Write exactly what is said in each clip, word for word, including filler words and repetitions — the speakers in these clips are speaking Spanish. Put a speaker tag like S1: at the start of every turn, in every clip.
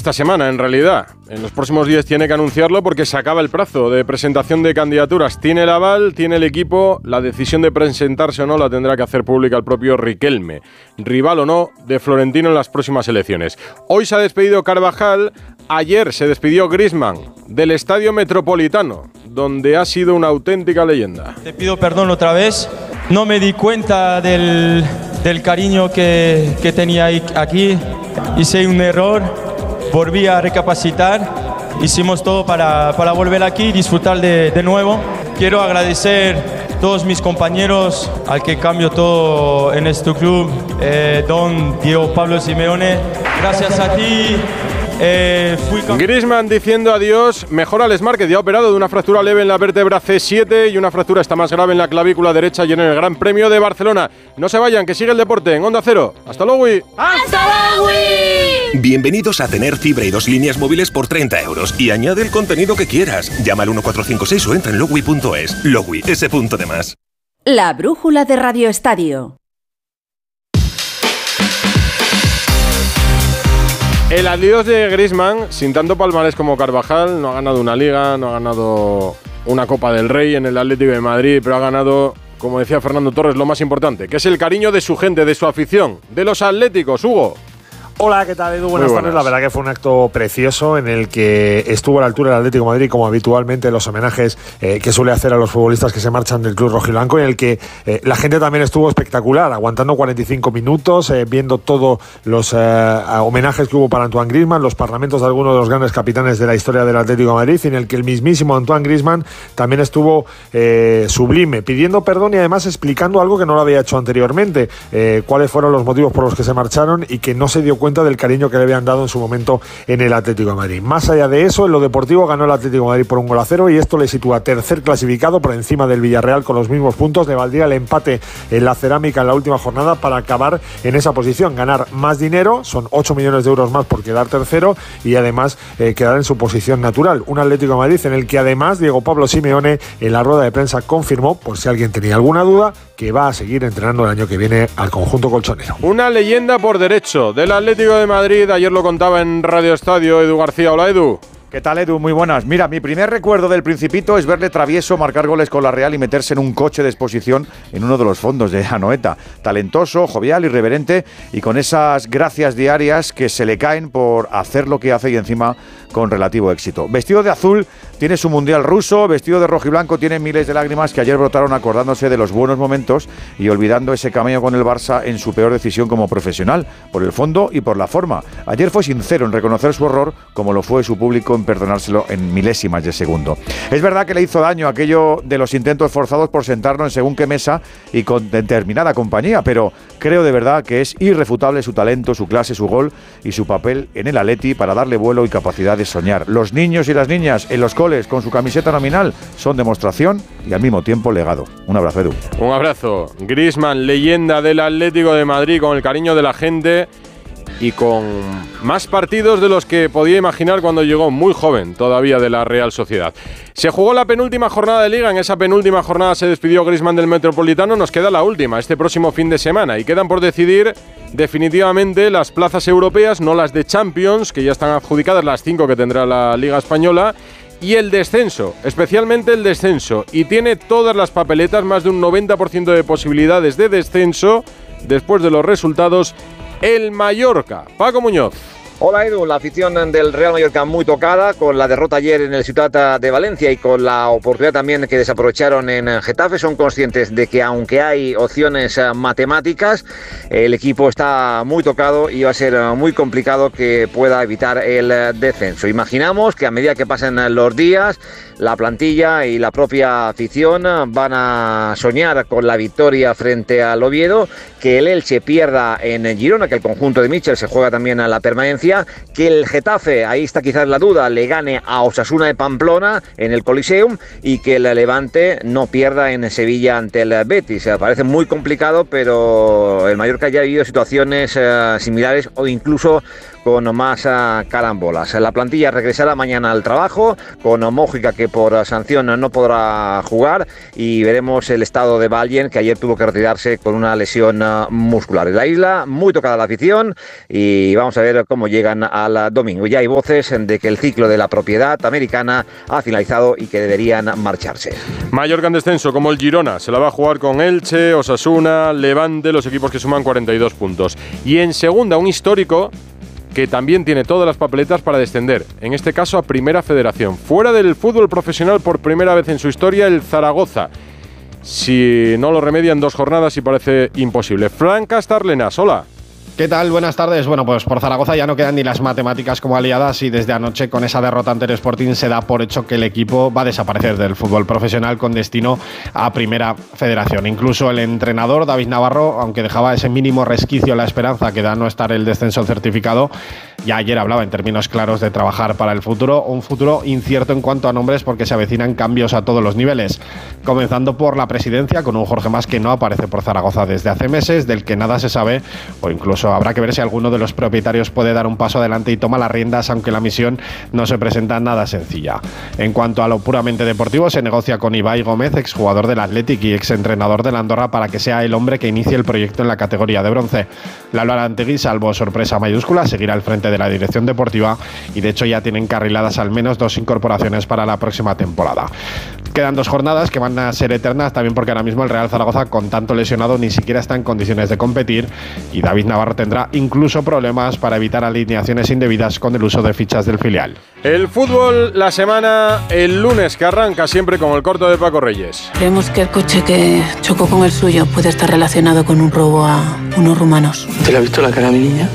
S1: esta semana en realidad. En los próximos días tiene que anunciarlo porque se acaba el plazo de presentación de candidaturas. Tiene el aval, tiene el equipo, la decisión de presentarse o no la tendrá que hacer pública el propio Riquelme, rival o no de Florentino en las próximas elecciones. Hoy se ha despedido Carvajal, ayer se despidió Griezmann del Estadio Metropolitano, donde ha sido una auténtica leyenda.
S2: Te pido perdón otra vez, no me di cuenta del, del cariño que, que tenía aquí, hice un error, volví a recapacitar, hicimos todo para, para volver aquí y disfrutar de, de nuevo. Quiero agradecer a todos mis compañeros, al que cambio todo en este club, eh, don Diego Pablo Simeone, gracias a ti. Eh, fui
S1: Griezmann diciendo adiós, mejor al Smart, que ya ha operado de una fractura leve en la vértebra C siete y una fractura está más grave en la clavícula derecha y en el Gran Premio de Barcelona. No se vayan, que sigue el deporte en Onda Cero. ¡Hasta luego!
S3: ¡Hasta luego!
S4: Bienvenidos a tener fibra y dos líneas móviles por treinta euros y añade el contenido que quieras. Llama al uno cuatro cinco seis o entra en logui punto es. Logui, ese punto de más.
S5: La brújula de Radio Estadio.
S1: El adiós de Griezmann, sin tanto palmarés como Carvajal, no ha ganado una Liga, no ha ganado una Copa del Rey en el Atlético de Madrid, pero ha ganado, como decía Fernando Torres, lo más importante, que es el cariño de su gente, de su afición, de los atléticos. Hugo.
S6: Hola, ¿qué tal, Edu? Buenas, buenas tardes. La verdad que fue un acto precioso en el que estuvo a la altura del Atlético de Madrid, como habitualmente los homenajes eh, que suele hacer a los futbolistas que se marchan del club rojiblanco, en el que eh, la gente también estuvo espectacular, aguantando cuarenta y cinco minutos, eh, viendo todos los eh, homenajes que hubo para Antoine Griezmann, los parlamentos de algunos de los grandes capitanes de la historia del Atlético de Madrid, en el que el mismísimo Antoine Griezmann también estuvo eh, sublime, pidiendo perdón y además explicando algo que no lo había hecho anteriormente, eh, cuáles fueron los motivos por los que se marcharon y que no se dio cuenta del cariño que le habían dado en su momento en el Atlético de Madrid. Más allá de eso, en lo deportivo ganó el Atlético de Madrid por un gol a cero y esto le sitúa tercer clasificado por encima del Villarreal con los mismos puntos. Le valdría el empate en la Cerámica en la última jornada para acabar en esa posición, ganar más dinero, son ocho millones de euros más por quedar tercero y además eh, quedar en su posición natural. Un Atlético de Madrid en el que además Diego Pablo Simeone en la rueda de prensa confirmó, por si alguien tenía alguna duda, que va a seguir entrenando el año que viene al conjunto colchonero.
S1: Una leyenda por derecho del Atlético de Madrid, ayer lo contaba en Radio Estadio Edu García. Hola, Edu.
S7: ¿Qué tal, Edu? Muy buenas. Mira, mi primer recuerdo del Principito es verle travieso, marcar goles con la Real y meterse en un coche de exposición en uno de los fondos de Anoeta. Talentoso, jovial, irreverente y con esas gracias diarias que se le caen por hacer lo que hace y encima con relativo éxito. Vestido de azul tiene su mundial ruso, vestido de rojo y blanco tiene miles de lágrimas que ayer brotaron acordándose de los buenos momentos y olvidando ese cameo con el Barça en su peor decisión como profesional, por el fondo y por la forma. Ayer fue sincero en reconocer su error, como lo fue su público en perdonárselo en milésimas de segundo. Es verdad que le hizo daño aquello de los intentos forzados por sentarlo en según qué mesa y con determinada compañía, pero creo de verdad que es irrefutable su talento, su clase, su gol y su papel en el Atleti para darle vuelo y capacidad de soñar. Los niños y las niñas en los coles con su camiseta nominal son demostración y al mismo tiempo legado. Un abrazo, Edu.
S1: Un abrazo. Griezmann, leyenda del Atlético de Madrid, con el cariño de la gente y con más partidos de los que podía imaginar cuando llegó muy joven todavía de la Real Sociedad. Se jugó la penúltima jornada de Liga, en esa penúltima jornada se despidió Griezmann del Metropolitano, nos queda la última, este próximo fin de semana, y quedan por decidir definitivamente las plazas europeas, no las de Champions, que ya están adjudicadas, las cinco que tendrá la Liga Española, y el descenso, especialmente el descenso, y tiene todas las papeletas, más de un noventa por ciento de posibilidades de descenso, después de los resultados, el Mallorca. Paco Muñoz.
S8: Hola, Edu. La afición del Real Mallorca muy tocada con la derrota ayer en el Ciutat de Valencia y con la oportunidad también que desaprovecharon en Getafe. Son conscientes de que aunque hay opciones matemáticas, el equipo está muy tocado y va a ser muy complicado que pueda evitar el descenso. Imaginamos que a medida que pasen los días, la plantilla y la propia afición van a soñar con la victoria frente al Oviedo, que el Elche pierda en Girona, que el conjunto de Michel se juega también a la permanencia, que el Getafe, ahí está quizás la duda, le gane a Osasuna de Pamplona en el Coliseum y que el Levante no pierda en Sevilla ante el Betis. Parece muy complicado, pero el Mallorca ya ha vivido situaciones uh, similares o incluso con más uh, carambolas. La plantilla regresará mañana al trabajo con Mójica, que por sanción no podrá jugar, y veremos el estado de Ballén, que ayer tuvo que retirarse con una lesión uh, muscular. En la isla, muy tocada la afición, y vamos a ver cómo llegan al domingo. Ya hay voces de que el ciclo de la propiedad americana ha finalizado y que deberían marcharse.
S1: Mallorca en descenso, como el Girona, se la va a jugar con Elche, Osasuna, Levante, los equipos que suman cuarenta y dos puntos. Y en segunda, un histórico que también tiene todas las papeletas para descender, en este caso a Primera Federación. Fuera del fútbol profesional por primera vez en su historia, el Zaragoza. Si no lo remedian dos jornadas y parece imposible. Fran Castarlenas, hola.
S3: ¿Qué tal? Buenas tardes. Bueno, pues por Zaragoza ya no quedan ni las matemáticas como aliadas y desde anoche con esa derrota ante el Sporting se da por hecho que el equipo va a desaparecer del fútbol profesional con destino a Primera Federación. Incluso el entrenador David Navarro, aunque dejaba ese mínimo resquicio la esperanza que da no estar el descenso certificado, ya ayer hablaba en términos claros de trabajar para el futuro, un futuro incierto en cuanto a nombres porque se avecinan cambios a todos los niveles, comenzando por la presidencia con un Jorge Mas que no aparece por Zaragoza desde hace meses, del que nada se sabe, o incluso habrá que ver si alguno de los propietarios puede dar un paso adelante y toma las riendas, aunque la misión no se presenta nada sencilla. En cuanto a lo puramente deportivo, se negocia con Ibai Gómez, exjugador del Athletic y exentrenador del Andorra, para que sea el hombre que inicie el proyecto en la categoría de bronce. Lalo Arantegui, salvo sorpresa mayúscula, seguirá al frente de la dirección deportiva y de hecho ya tienen encarriladas al menos dos incorporaciones para la próxima temporada. Quedan dos jornadas que van a ser eternas también porque ahora mismo el Real Zaragoza, con tanto lesionado, ni siquiera está en condiciones de competir y David Navarro tendrá incluso problemas para evitar alineaciones indebidas con el uso de fichas del filial.
S1: El fútbol, la semana, el lunes, que arranca siempre con el corto de Paco Reyes.
S9: Creemos que el coche que chocó con el suyo puede estar relacionado con un robo a unos rumanos.
S10: ¿Te le ha visto la cara a mi niña?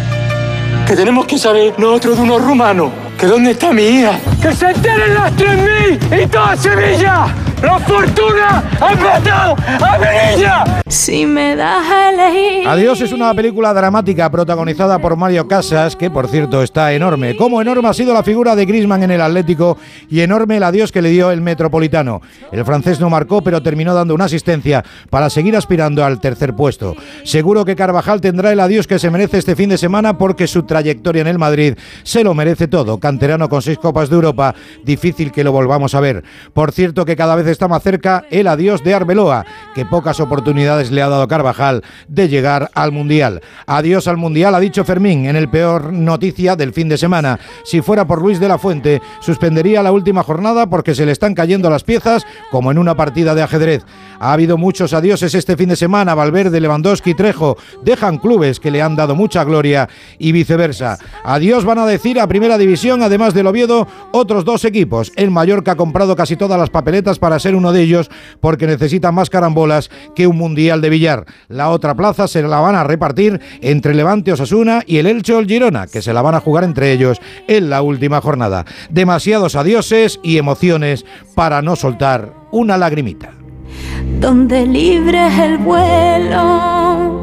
S10: Que tenemos que saber nosotros de unos rumanos. ¿Que dónde está mi hija? ¡Que se enteren las tres mil y toda Sevilla! ¡La fortuna ha matado a mi niña!
S9: Si me das a elegir...
S11: Adiós es una película dramática protagonizada por Mario Casas, que por cierto está enorme. Como enorme ha sido la figura de Griezmann en el Atlético y enorme el adiós que le dio el Metropolitano. El francés no marcó, pero terminó dando una asistencia para seguir aspirando al tercer puesto. Seguro que Carvajal tendrá el adiós que se merece este fin de semana porque su trayectoria en el Madrid se lo merece todo. Canterano con seis Copas de Europa, difícil que lo volvamos a ver. Por cierto que cada vez está más cerca el adiós de Arbeloa, que pocas oportunidades le ha dado Carvajal de llegar al Mundial. Adiós al Mundial, ha dicho Fermín, en el peor noticia del fin de semana. Si fuera por Luis de la Fuente, suspendería la última jornada porque se le están cayendo las piezas como en una partida de ajedrez. Ha habido muchos adioses este fin de semana. Valverde, Lewandowski y Trejo dejan clubes que le han dado mucha gloria y viceversa. Adiós van a decir a Primera División, además del Oviedo, otros dos equipos. El Mallorca ha comprado casi todas las papeletas para ser uno de ellos porque necesita más carambolas que un mundial de billar. La otra plaza se la van a repartir entre Levante, Osasuna y el Elche o el Girona, que se la van a jugar entre ellos en la última jornada. Demasiados adioses y emociones para no soltar una lagrimita.
S9: Donde libre es el vuelo.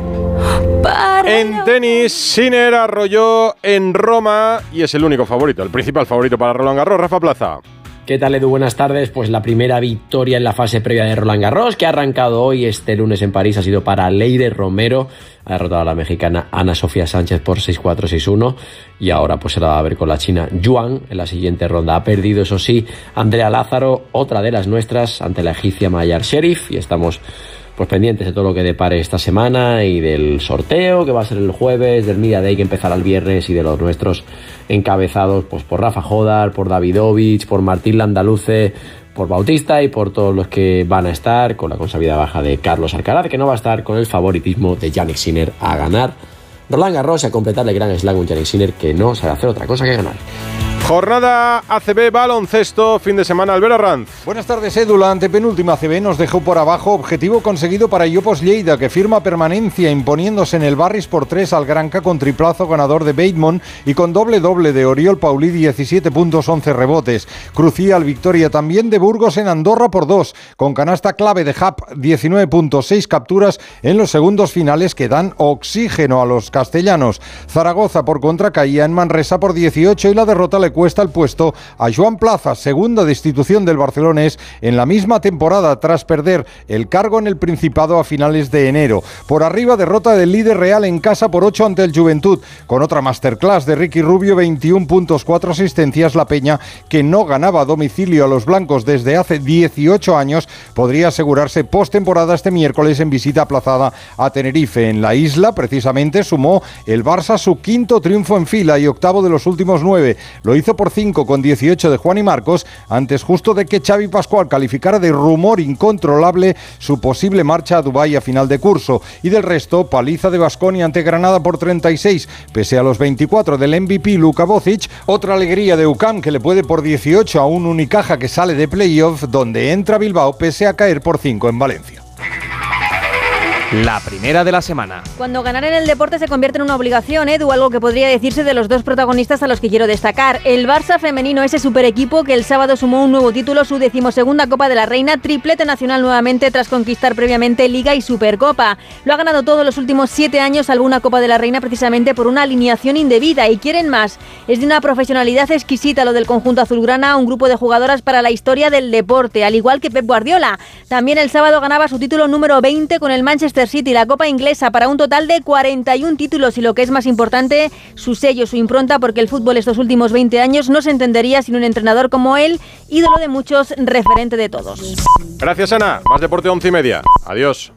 S1: En tenis, Sinner arrolló en Roma y es el único favorito, el principal favorito para Roland Garros. Rafa Plaza.
S12: ¿Qué tal, Edu? Buenas tardes. Pues la primera victoria en la fase previa de Roland Garros, que ha arrancado hoy este lunes en París, ha sido para Leire Romero. Ha derrotado a la mexicana Ana Sofía Sánchez por seis cuatro, seis uno y ahora pues se la va a ver con la china Yuan en la siguiente ronda. Ha perdido, eso sí, Andrea Lázaro, otra de las nuestras, ante la egipcia Mayar Sherif, y estamos pues pendientes de todo lo que depare esta semana y del sorteo que va a ser el jueves, del Media Day que empezará el viernes y de los nuestros encabezados pues por Rafa Jodar, por Davidovich, por Martín Landaluce, por Bautista y por todos los que van a estar, con la consabida baja de Carlos Alcaraz, que no va a estar, con el favoritismo de Jannik Sinner a ganar Roland Garros y a completarle Grand Slam, un Jannik Sinner que no sabe hacer otra cosa que ganar.
S1: Jornada A C B baloncesto, fin de semana, Albert Arranz.
S13: Buenas tardes, Edu. La antepenúltima A C B nos dejó por abajo. Objetivo conseguido para Iopos Lleida, que firma permanencia imponiéndose en el Barris por tres al Granca con triplazo ganador de Bateman y con doble-doble de Oriol Paulí, diecisiete puntos, once rebotes. Crucial victoria también de Burgos en Andorra por dos, con canasta clave de Hap, diecinueve puntos, seis capturas en los segundos finales que dan oxígeno a los castellanos. Zaragoza por contra caía en Manresa por dieciocho y la derrota le cuesta cuesta el puesto a Joan Plaza, segunda destitución del barcelonés en la misma temporada tras perder el cargo en el Principado a finales de enero. Por arriba, derrota del líder real en casa por ocho ante el Juventud, con otra masterclass de Ricky Rubio, veintiún puntos, cuatro asistencias. La Peña, que no ganaba a domicilio a los blancos desde hace dieciocho años, podría asegurarse postemporada este miércoles en visita aplazada a Tenerife. En la isla, precisamente, sumó el Barça su quinto triunfo en fila y octavo de los últimos nueve. Lo hizo por cinco con dieciocho de Juan y Marcos, antes justo de que Xavi Pascual calificara de rumor incontrolable su posible marcha a Dubái a final de curso. Y del resto, paliza de Baskonia ante Granada por treinta y seis, pese a los veinticuatro del M V P Luka Bocic. Otra alegría de U C A M, que le puede por dieciocho a un Unicaja que sale de playoff, donde entra Bilbao pese a caer por cinco en Valencia.
S14: La primera de la semana.
S15: Cuando ganar en el deporte se convierte en una obligación, Edu, algo que podría decirse de los dos protagonistas a los que quiero destacar. El Barça femenino, ese super equipo que el sábado sumó un nuevo título, su decimosegunda Copa de la Reina, triplete nacional nuevamente tras conquistar previamente Liga y Supercopa. Lo ha ganado todos los últimos siete años, salvo una Copa de la Reina precisamente por una alineación indebida, y quieren más. Es de una profesionalidad exquisita lo del conjunto azulgrana, un grupo de jugadoras para la historia del deporte, al igual que Pep Guardiola. También el sábado ganaba su título número veinte con el Manchester City, la Copa Inglesa, para un total de cuarenta y un títulos y, lo que es más importante, su sello, su impronta, porque el fútbol estos últimos veinte años no se entendería sin un entrenador como él, ídolo de muchos, referente de todos.
S1: Gracias, Ana. Más deporte once y media. Adiós.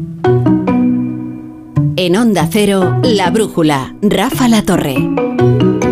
S5: En Onda Cero, La Brújula, Rafa La Torre.